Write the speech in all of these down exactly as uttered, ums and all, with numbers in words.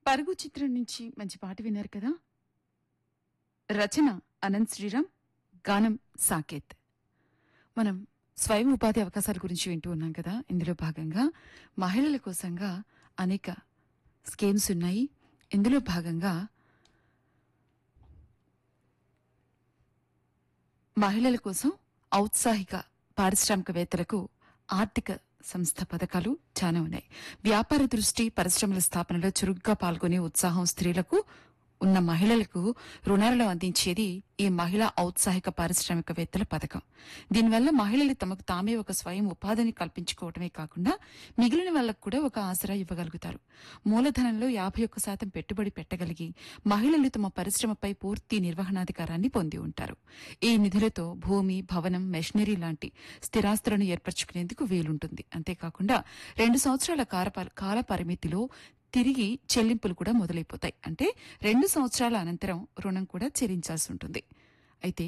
పరుగు చిత్రం నుంచి మంచి పాట విన్నారు కదా. రచన అనంత్ శ్రీరామ్, గానం సాకేత్. మనం స్వయం ఉపాధి అవకాశాల గురించి వింటూ ఉన్నాం కదా. ఇందులో భాగంగా మహిళల కోసంగా అనేక స్కీమ్స్ ఉన్నాయి. ఇందులో భాగంగా మహిళల కోసం ఔత్సాహిక పారిశ్రామికవేత్తలకు ఆర్థిక సంస్థ పథకాలు చాలా ఉన్నాయి. వ్యాపార దృష్టి పరిశ్రమల స్థాపనలో చురుగ్గా పాల్గొనే ఉత్సాహం స్త్రీలకు ఉన్న మహిళలకు రుణాలను అందించేది ఈ మహిళా ఔత్సాహిక పారిశ్రామికవేత్తల పథకం. దీనివల్ల మహిళలు తమకు తామే ఒక స్వయం ఉపాధిని కల్పించుకోవటమే కాకుండా మిగిలిన వాళ్లకు కూడా ఒక ఆసరా ఇవ్వగలుగుతారు. మూలధనంలో యాభై ఒక్క శాతం పెట్టుబడి పెట్టగలిగి మహిళలు తమ పరిశ్రమపై పూర్తి నిర్వహణాధికారాన్ని పొంది ఉంటారు. ఈ నిధులతో భూమి, భవనం, మెషినరీ లాంటి స్థిరాస్తులను ఏర్పరచుకునేందుకు వీలుంటుంది. అంతేకాకుండా రెండు సంవత్సరాల కాల- కాల పరిమితిలో తిరిగి చెల్లింపులు కూడా మొదలైపోతాయి. అంటే రెండు సంవత్సరాల అనంతరం రుణం కూడా చెల్లించాల్సి ఉంటుంది. అయితే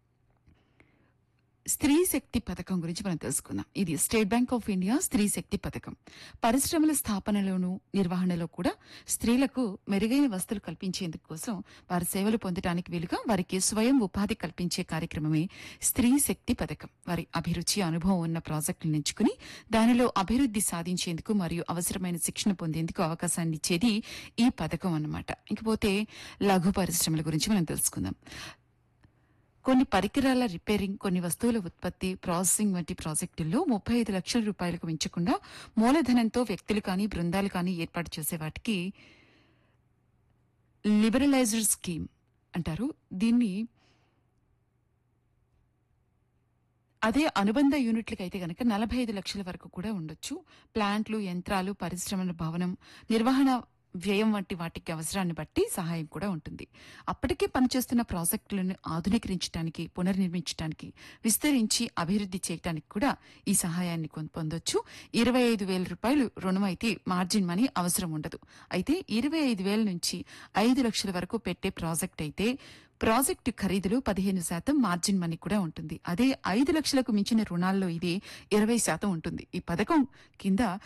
స్త్రీ శక్తి పథకం గురించి మనం తెలుసుకుందాం. ఇది స్టేట్ బ్యాంక్ ఆఫ్ ఇండియా స్త్రీ శక్తి పథకం. పరిశ్రమల స్థాపనలోను నిర్వహణలో కూడా స్త్రీలకు మెరుగైన వసతులు కల్పించేందుకు కోసం వారి సేవలు పొందడానికి వీలుగా వారికి స్వయం ఉపాధి కల్పించే కార్యక్రమమే స్త్రీ శక్తి పథకం. వారి అభిరుచి, అనుభవం ఉన్న ప్రాజెక్టులను ఎంచుకుని దానిలో అభివృద్ధి సాధించేందుకు మరియు అవసరమైన శిక్షణ పొందేందుకు అవకాశాన్ని ఇచ్చేది ఈ పథకం అన్నమాట. ఇకపోతే లఘు పరిశ్రమల గురించి మనం తెలుసుకుందాం. కొన్ని పరికరాల రిపేరింగ్, కొన్ని వస్తువుల ఉత్పత్తి, ప్రాసెసింగ్ వంటి ప్రాజెక్టుల్లో ముప్పై ఐదు లక్షల రూపాయలకు మించకుండా మూలధనంతో వ్యక్తులు కానీ బృందాలు కానీ ఏర్పాటు చేసే వాటికి లిబరలైజర్ స్కీమ్ అంటారు. దీన్ని అదే అనుబంధ యూనిట్లకైతే గనక నలభై ఐదు లక్షల వరకు కూడా ఉండొచ్చు. ప్లాంట్లు, యంత్రాలు, పరిశ్రమల భవనం, నిర్వహణ వ్యయం వంటి వాటికి అవసరాన్ని బట్టి సహాయం కూడా ఉంటుంది. అప్పటికే పనిచేస్తున్న ప్రాజెక్టులను ఆధునీకరించడానికి, పునర్నిర్మించడానికి, విస్తరించి అభివృద్ధి చేయడానికి కూడా ఈ సహాయాన్ని కొన్- పొందొచ్చు. ఇరవై ఐదు వేల రూపాయలు రుణం అయితే మార్జిన్ మనీ అవసరం ఉండదు. అయితే ఇరవై ఐదు వేల నుంచి ఐదు లక్షల వరకు పెట్టే ప్రాజెక్ట్ అయితే ప్రాజెక్టు ఖరీదులో పదిహేను శాతం మార్జిన్ మనీ కూడా ఉంటుంది. అదే ఐదు లక్షలకు మించిన రుణాల్లో ఇది ఇరవై శాతం ఉంటుంది. ఈ పథకం కింద